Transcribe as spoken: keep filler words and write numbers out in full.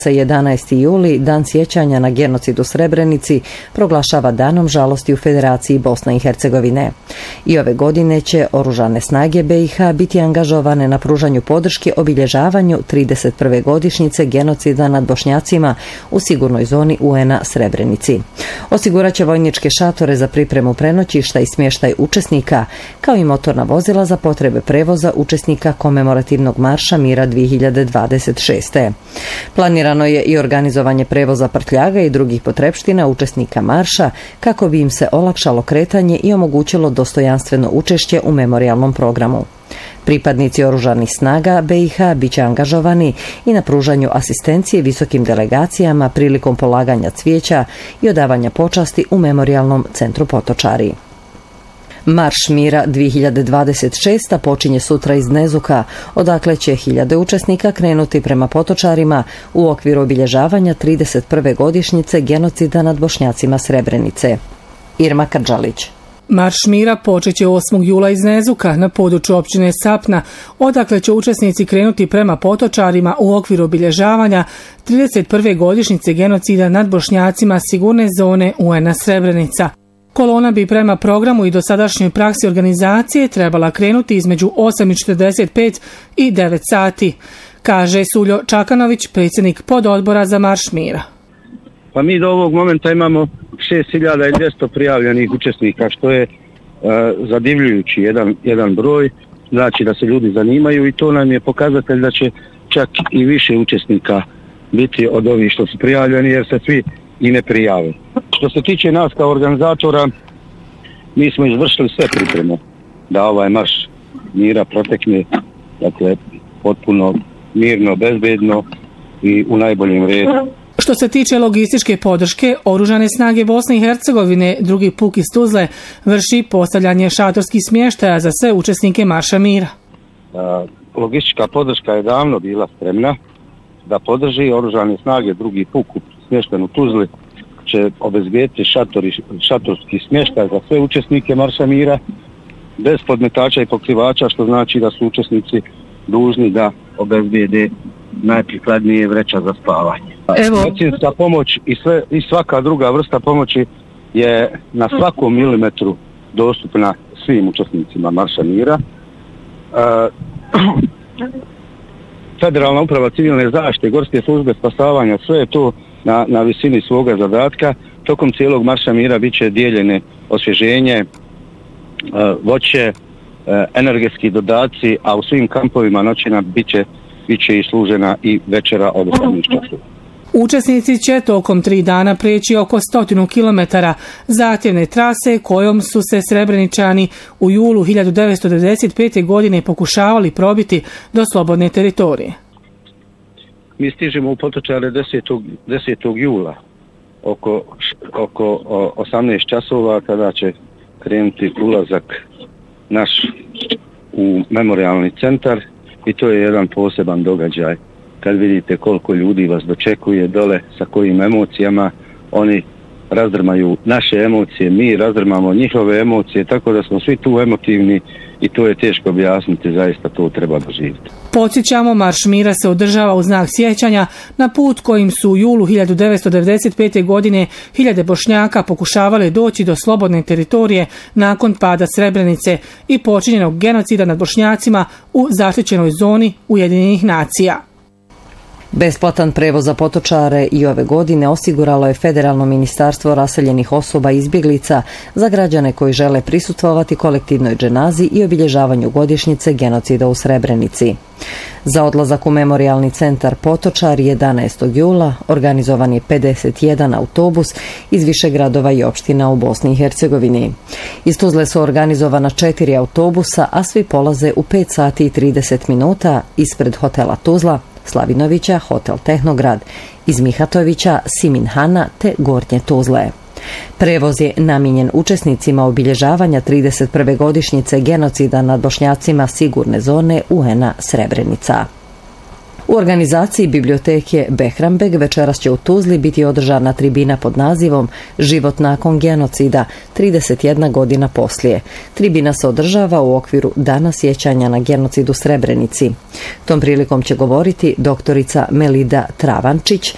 jedanaesti juli, dan sjećanja na genocid u Srebrenici, proglašava danom žalosti u Federaciji Bosne i Hercegovine. I ove godine će Oružane snage B i H biti angažovane na pružanju podrške obilježavanju trideset prve godišnjice genocida nad Bošnjacima u sigurnoj zoni U N-a Srebrenici. Osigurat će vojničke šatore za pripremu prenoćišta i smještaj učesnika, kao i motorna vozila za potrebe prevoza učesnika komemorativnog marša mira dvije hiljade dvadeset šeste. Planirano je i organizovanje prevoza prtljaga i drugih potrepština učesnika marša kako bi im se olakšalo kretanje i omogućilo dostojanstveno učešće u memorijalnom programu. Pripadnici Oružanih snaga B i H bit će angažovani i na pružanju asistencije visokim delegacijama prilikom polaganja cvijeća i odavanja počasti u memorijalnom centru Potočari. Marš mira dvije hiljade dvadeset šeste počinje sutra iz Nezuka, odakle će hiljade učesnika krenuti prema Potočarima u okviru obilježavanja trideset prve godišnjice genocida nad Bošnjacima Srebrenice. Irma Krđalić. Marš mira počeće osmog jula iz Nezuka na području općine Sapna, odakle će učesnici krenuti prema Potočarima u okviru obilježavanja trideset prve godišnjice genocida nad Bošnjacima sigurne zone U N-a Srebrenica. Kolona bi prema programu i dosadašnjoj praksi organizacije trebala krenuti između osam i četrdeset pet i devet sati, kaže Suljo Čakanović, predsjednik pododbora za Marš mira. Pa mi do ovog momenta imamo šest hiljada dvjesto prijavljenih učesnika, što je uh, zadivljujući jedan, jedan broj, znači da se ljudi zanimaju i to nam je pokazatelj da će čak i više učesnika biti od ovih što su prijavljeni jer se svi i ne prijave. Što se tiče nas kao organizatora, mi smo izvršili sve pripreme da ovaj marš mira protekne, dakle, potpuno mirno, bezbedno i u najboljem redu. Što se tiče logističke podrške, Oružane snage Bosne i Hercegovine, drugi puk iz Tuzle, vrši postavljanje šatorskih smještaja za sve učesnike Marša mira. Logistička podrška je davno bila spremna da podrži Oružane snage, drugi puk smješten u Tuzli će obezbijediti šatori, šatorski smještaj za sve učesnike Marša mira bez podmetača i pokrivača, što znači da su učesnici dužni da obezbijede najprikladnije vreća za spavanje. Medicinska pomoć i, sve, i svaka druga vrsta pomoći je na svakom milimetru dostupna svim učesnicima Marša mira. E, Federalna uprava civilne zaštite, gorske službe spasavanja, sve je to na, na visini svoga zadatka. Tokom cijelog Marša mira bit će dijeljene osvježenje, e, voće, e, energetski dodaci, a u svim kampovima noćina bit će, bit će i služena i večera od osamnaest časova. Učesnici će tokom tri dana preći oko stotinu kilometara zahtjevne trase kojom su se Srebreničani u julu hiljadu devetsto devedeset pete. godine pokušavali probiti do slobodne teritorije. Mi stižemo u Potočare desetog jula oko, oko osamnaest časova kada će krenuti ulazak naš u memorijalni centar i to je jedan poseban događaj. Kad vidite koliko ljudi vas dočekuje dole, sa kojim emocijama, oni razdrmaju naše emocije, mi razdrmamo njihove emocije, tako da smo svi tu emotivni i to je teško objasniti, zaista to treba doživjeti. Podsjećamo, Marš mira se održava u znak sjećanja na put kojim su u julu hiljadu devetsto devedeset pete. godine hiljade Bošnjaka pokušavali doći do slobodne teritorije nakon pada Srebrenice i počinjenog genocida nad Bošnjacima u zaštićenoj zoni Ujedinjenih nacija. Besplatan prevoz za Potočare i ove godine osiguralo je Federalno ministarstvo raseljenih osoba i izbjeglica za građane koji žele prisustvovati kolektivnoj dženazi i obilježavanju godišnjice genocida u Srebrenici. Za odlazak u memorijalni centar Potočar jedanaestog jula organizovan je pedeset jedan autobus iz više gradova i opština u Bosni i Hercegovini. Iz Tuzle su organizovana četiri autobusa, a svi polaze u pet sati i trideset minuta ispred hotela Tuzla, Slavinovića, hotel Tehnograd, iz Mihatovića, Siminhana te Gornje Tuzle. Prevoz je namijenjen učesnicima obilježavanja trideset prve godišnjice genocida nad Bošnjacima sigurne zone U N-a Srebrenica. U organizaciji biblioteke Behrambeg večeras će u Tuzli biti održana tribina pod nazivom Život nakon genocida, trideset jedna godina poslije. Tribina se održava u okviru Dana sjećanja na genocid u Srebrenici. Tom prilikom će govoriti doktorica Melida Travančić,